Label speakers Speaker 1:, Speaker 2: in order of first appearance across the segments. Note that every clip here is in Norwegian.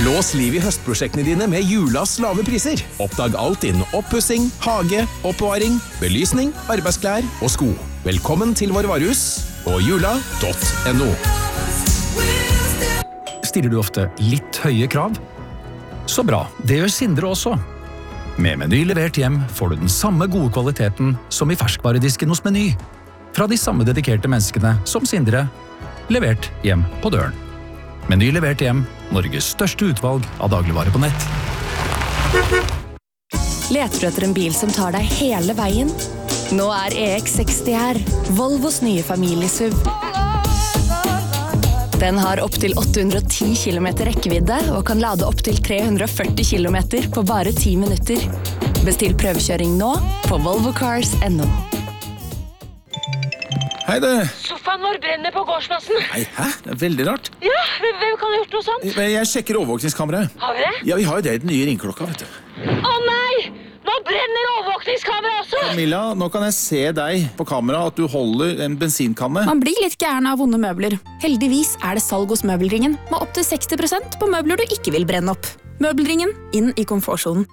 Speaker 1: Blås liv i høstprosjektene dine med Julas lave priser. Oppdag alt innen oppussing, hage, oppbevaring, belysning, arbeidsklær og sko. Velkommen til vår varehus på jula.no. Stiller du ofte litt høye krav? Så bra, det gjør Sindre også. Med Meny levert hjem får du den samme gode kvaliteten som i ferskvaredisken hos Meny. Fra de samme dedikerte menneskene som Sindre, levert hjem på døren. Meny levert hjem, Norges største utvalg av dagligvarer på nett.
Speaker 2: Leter du etter en bil som tar deg hele veien? Nå EX60 her, Volvos nye familiesuv. Den har opp til 810 km rekkevidde og kan lade opp til 340 km på bare 10 minutter. Bestill prøvekjøring nå på volvocars.no.
Speaker 3: Hei du!
Speaker 4: Sofaen vår brenner på gårdsplassen.
Speaker 3: Nei, hæ? Det veldig rart.
Speaker 4: Ja, hvem kan ha gjort noe sånt?
Speaker 3: Jeg sjekker overvåkningskameraet.
Speaker 4: Har vi det?
Speaker 3: Ja, vi har jo det i den nye ringklokka, vet du.
Speaker 4: Å nei! Nå brenner overvåkningskamera også!
Speaker 3: Camilla, nå kan jeg se deg på kamera at du holder en bensinkanne.
Speaker 5: Man blir litt gæren av vonde møbler. Heldigvis det salg hos Møbelringen, med opp til 60% på møbler du ikke vil brenne opp. Møbelringen, inn i komfortsonen.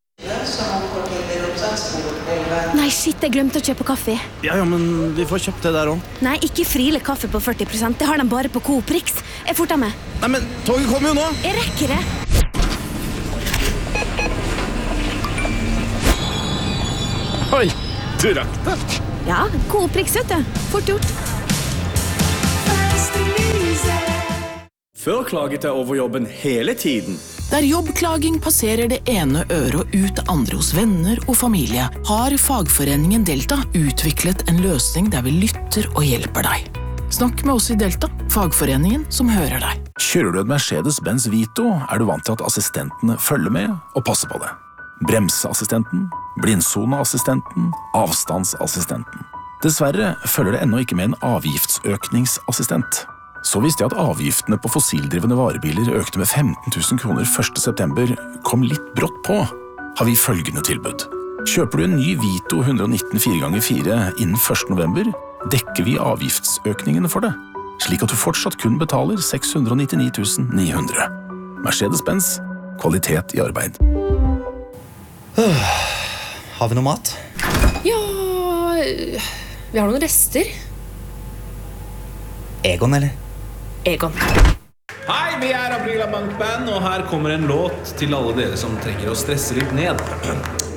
Speaker 6: Nei, shit, jeg glemte å kjøpe kaffe.
Speaker 7: Ja, men vi får kjøpt det der også.
Speaker 6: Nei, ikke Friele kaffe på 40%, det har de bare på Coop Rix. Jeg forter meg.
Speaker 7: Nei, men toget kommer jo nå!
Speaker 6: Jeg rekker det.
Speaker 7: Oi, du rakk det.
Speaker 6: Ja, Coop Rix, vet du. Fort gjort.
Speaker 7: Før klaget jeg over jobben hele tiden.
Speaker 8: Der jobbklaging passerer det ene øret og ut det andre hos venner og familie, har fagforeningen Delta utviklet en løsning der vi lytter og hjelper deg. Snakk med oss i Delta, fagforeningen som hører deg.
Speaker 3: Kjører du et Mercedes-Benz Vito, du vant til at assistentene følger med og passer på det. Bremseassistenten, blindsoneassistenten, avstandsassistenten. Dessverre følger det ennå ikke med en avgiftsøkningsassistent. Så visste jeg at avgiftene på fossildrivende varebiler økte med 15 000 kroner 1. september, kom litt brått på, har vi følgende tilbud. Kjøper du en ny Vito 119 4x4 innen 1. november, dekker vi avgiftsøkningene for det, slik at du fortsatt kun betaler 699 900. Mercedes-Benz, kvalitet i arbeid.
Speaker 7: Har vi noe mat?
Speaker 9: Ja, vi har noen rester.
Speaker 7: Egon, eller?
Speaker 9: Egon.
Speaker 10: Hei, vi Aprila Bankband, og her kommer en låt til alle dere som trenger å stresse litt ned.